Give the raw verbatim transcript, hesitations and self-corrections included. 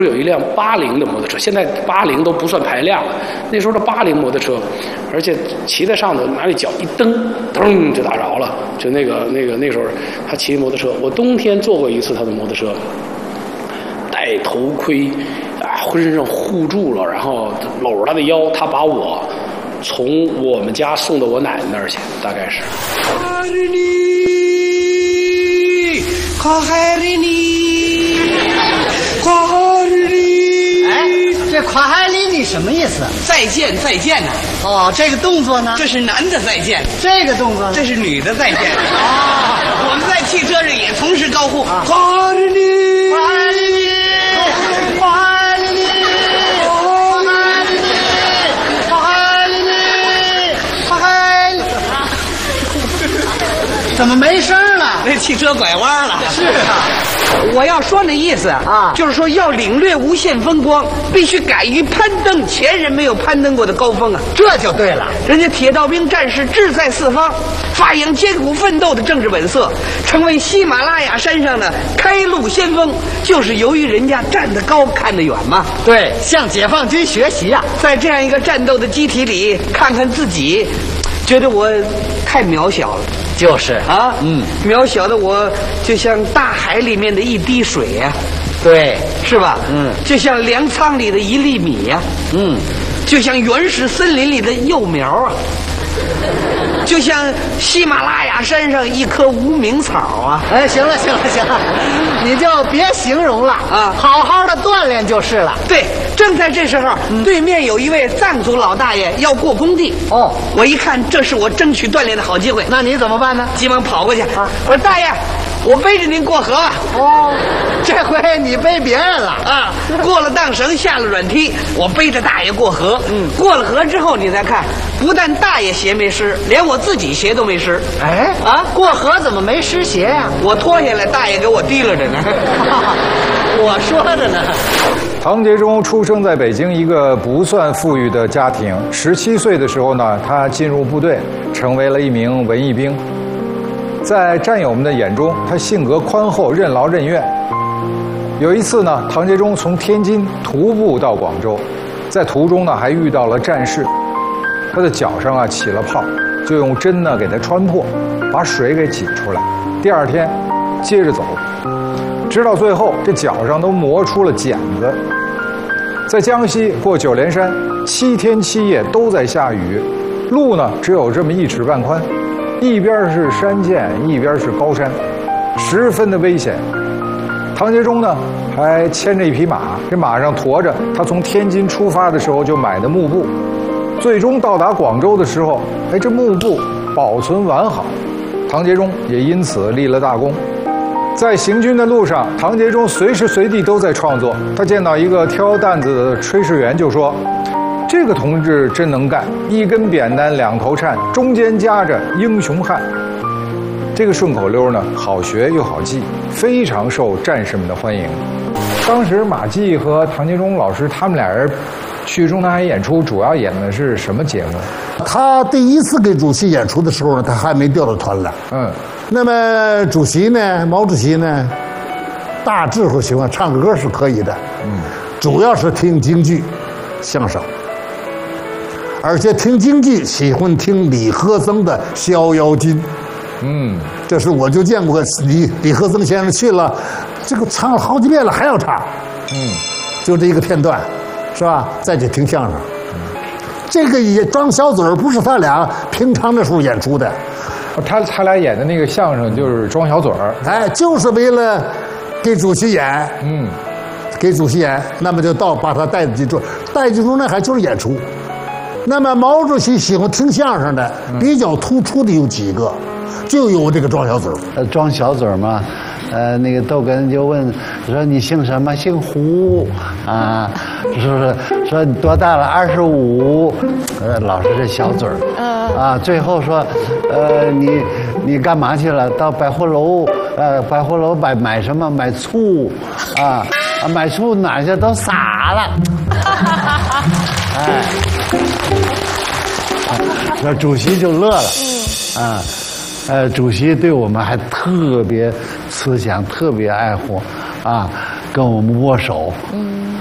有一辆八零的摩托车，现在八零都不算排量了，那时候的八零摩托车，而且骑在上头，拿那脚一蹬，噔就打着了，就那个那个那时候他骑摩托车，我冬天坐过一次他的摩托车，戴头盔，啊，浑身上护住了，然后搂着他的腰，他把我从我们家送到我奶奶那儿去，大概是。 哎，这夸海里你什么意思？ 再见再见呐、啊！ 哦，这个动作呢？ 这是男的再见， 这个动作呢？ 这是女的再见。 啊， 我们在汽车上也同时高呼啊夸海里， 夸海里，夸海里，夸海里，夸海里，怎么没声了？ 那汽车拐弯了。 是啊。 我要说那意思啊， 就是说要领略无限风光，必须敢于攀登前人没有攀登过的高峰啊！ 这就对了。 人家铁道兵战士志在四方，发扬艰苦奋斗的政治本色，成为喜马拉雅山上的开路先锋，就是由于人家站得高，看得远嘛。 对，向解放军学习呀、啊！ 在这样一个战斗的机体里，看看自己，觉得我太渺小了。 就是啊， 嗯， 渺小的我就像大海里面的一滴水呀、啊， 对， 是吧？ 嗯， 就像粮仓里的一粒米呀、啊， 嗯， 就像原始森林里的幼苗啊，就像喜马拉雅山上一棵无名草啊。 哎，行了行了行了，你就别形容了啊， 好好的锻炼就是了。 对，正在这时候，嗯、对面有一位藏族老大爷要过工地。 哦， 我一看，这是我争取锻炼的好机会。 那你怎么办呢？ 急忙跑过去啊！ 我说大爷，我背着您过河吧。 哦，这回你背别人了啊！过了荡绳，下了软梯，我背着大爷过河。嗯，过了河之后，你再看，不但大爷鞋没湿，连我自己鞋都没湿。 哎啊，过河怎么没湿鞋呀、啊？ 我脱下来，大爷给我提溜着呢。 我说的呢。 唐杰忠出生在北京一个不算富裕的家庭。十七岁的时候呢，他进入部队，成为了一名文艺兵。在战友们的眼中，他性格宽厚、任劳任怨。有一次呢，唐杰忠从天津徒步到广州，在途中呢还遇到了战事，他的脚上啊起了泡，就用针呢给他穿破，把水给挤出来。第二天接着走，直到最后这脚上都磨出了茧子。在江西过九连山，七天七夜都在下雨，路呢只有这么一尺半宽，一边是山涧，一边是高山，十分的危险。唐杰忠呢还牵着一匹马，这马上驮着他从天津出发的时候就买的幕布。最终到达广州的时候，哎，这幕布保存完好，唐杰忠也因此立了大功。在行军的路上，唐杰忠随时随地都在创作。他见到一个挑担子的炊事员，就说：“这个同志真能干，一根扁担两头颤，中间夹着英雄汉。”这个顺口溜呢，好学又好记，非常受战士们的欢迎。当时马季和唐杰忠老师他们俩人去中南海演出，主要演的是什么节目？ 他第一次给主席演出的时候呢，他还没调到团来。 嗯， 那么主席呢，毛主席呢，大致会喜欢唱歌是可以的，嗯，主要是听京剧、相声，而且听京剧喜欢听李和曾的《逍遥津》。 嗯， 这是我就见过李李和曾先生去了，这个唱了好几遍了还要唱。 嗯， 就这一个片段，是吧？再去听相声。这个也装小嘴儿，不是他俩平常的时候演出的。 他他俩演的那个相声就是装小嘴儿， 哎，就是为了给主席演， 嗯， 给主席演，那么就到把他带进去，带进去那还就是演出。那么毛主席喜欢听相声的，比较突出的有几个，就有这个装小嘴儿。 呃，装小嘴儿嘛。呃，那个窦根就问说：“你姓什么？姓胡啊？是不是？说你多大了？二十五。呃，老是这小嘴儿。啊，最后说，呃，你你干嘛去了？到百货楼，呃，百货楼买买什么？买醋啊？啊，买醋哪去？都洒了。哎，那主席就乐了。啊。”呃，主席对我们还特别慈祥，特别爱护，啊， 跟我们握手。嗯。